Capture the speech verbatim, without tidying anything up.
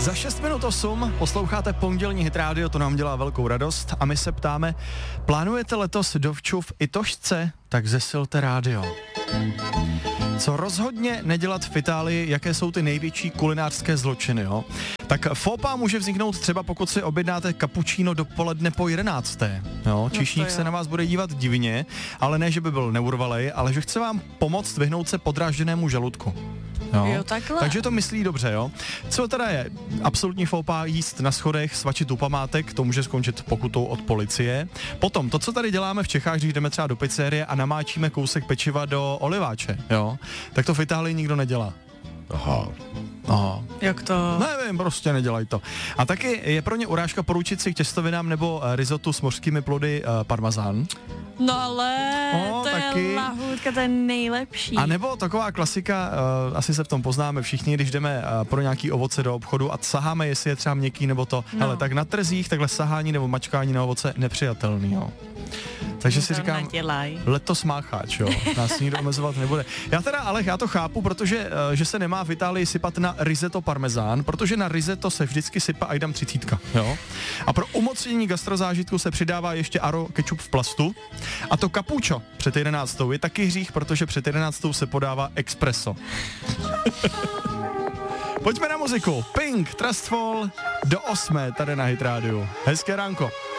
Za šest minut osm posloucháte pondělní Hit Radio, to nám dělá velkou radost a my se ptáme, plánujete letos dovču v Itošce? Tak zesilte rádio. Co rozhodně nedělat v Itálii, jaké jsou ty největší kulinářské zločiny, jo? Tak fópa může vzniknout třeba pokud si objednáte kapučíno dopoledne po jedenácté. Jo? Číšník no se na vás bude dívat divně, ale ne, že by byl neurvalej, ale že chce vám pomoct vyhnout se podrážděnému žaludku. Jo? Jo, takhle. Takže to myslí dobře, jo. Co teda je absolutní fópa, jíst na schodech, svačit u památek, to může skončit pokutou od policie. Potom to, co tady děláme v Čechách, když jdeme třeba do pizzerie a namáčíme kousek pečiva do oliváče, jo, tak to v Itálii nikdo nedělá. Aha. Aha. Jak to? Nevím, prostě nedělají to. A taky je pro ně urážka poručit si k těstovinám nebo risottu s mořskými plody uh, parmazán. No ale o, to taky. je lahůdka, to je nejlepší. A nebo taková klasika, uh, asi se v tom poznáme všichni, když jdeme uh, pro nějaký ovoce do obchodu a saháme, jestli je třeba měkký nebo to. No. Hele, tak na trzích takhle sahání nebo mačkání na ovoce nepřijatelný, jo. Takže si říkám, nedělaj. letos mácháč, jo, nás nikdo omezovat nebude. Já teda, ale já to chápu, protože uh, že se nemá v Itálii sypat na risotto parmezán, protože na risotto se vždycky sypá ajdam třicítka, jo. A pro umocnění gastrozážitku se přidává ještě aro kečup v plastu. A to cappuccio před jedenáctou je taky hřích, protože před jedenáctou se podává espresso. Pojďme na muziku. Pink, Trustful do osmé tady na Hit Radio. Hezké ránko.